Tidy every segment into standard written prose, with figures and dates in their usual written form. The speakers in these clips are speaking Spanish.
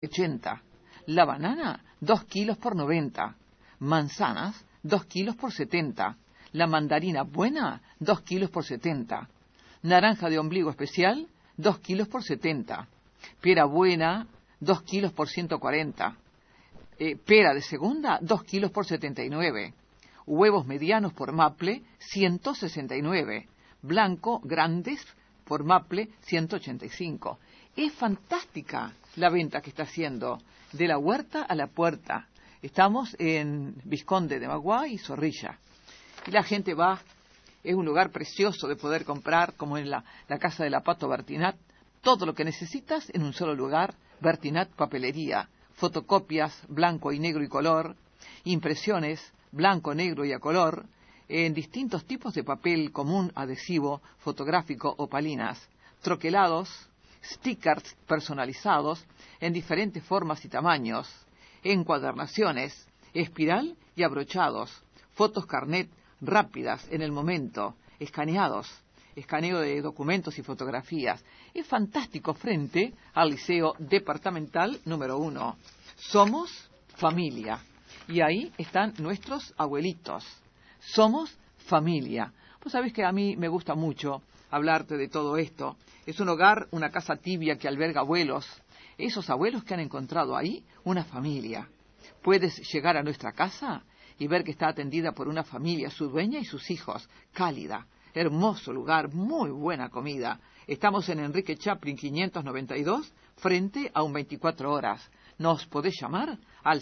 80. La banana, 2 kilos por 90. Manzanas, 2 kilos por 70. La mandarina buena, 2 kilos por 70. Naranja de ombligo especial, 2 kilos por 70. Pera buena, 2 kilos por 140. Pera de segunda, 2 kilos por 79. Huevos medianos por maple, 169. Blanco, grandes, por maple, 185. Es fantástica la venta que está haciendo, de la huerta a la puerta. Estamos en Vizconde de Magua y Zorrilla. Y la gente va, es un lugar precioso de poder comprar, como en la casa de la Pato Bertinat, todo lo que necesitas en un solo lugar. Bertinat Papelería, fotocopias blanco y negro y color, impresiones blanco, negro y a color, en distintos tipos de papel común, adhesivo, fotográfico o palinas, troquelados, stickers personalizados en diferentes formas y tamaños, encuadernaciones, espiral y abrochados, fotos carnet rápidas en el momento, escaneados, escaneo de documentos y fotografías. Es fantástico frente al Liceo Departamental número 1. Somos familia. Y ahí están nuestros abuelitos. Somos familia. Vos sabés que a mí me gusta mucho hablarte de todo esto. Es un hogar, una casa tibia que alberga abuelos. Esos abuelos que han encontrado ahí una familia. Puedes llegar a nuestra casa y ver que está atendida por una familia, su dueña y sus hijos. Cálida, hermoso lugar, muy buena comida. Estamos en Enrique Chaplin 592, frente a un 24 horas. Nos podés llamar al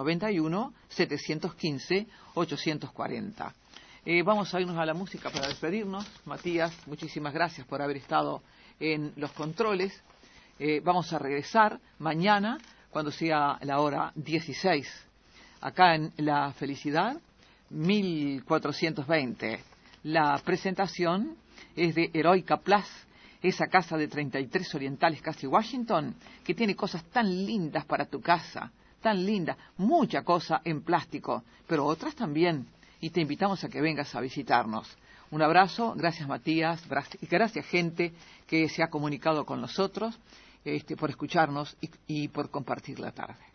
091-715-840. Vamos a irnos a la música para despedirnos. Matías, muchísimas gracias por haber estado en los controles. Vamos a regresar mañana, cuando sea la hora 16, acá en La Felicidad, 1420. La presentación es de Heroica Plus, esa casa de 33 orientales, casi Washington, que tiene cosas tan lindas para tu casa, tan lindas, mucha cosa en plástico, pero otras también, y te invitamos a que vengas a visitarnos. Un abrazo, gracias Matías, gracias gente que se ha comunicado con nosotros, por escucharnos y por compartir la tarde.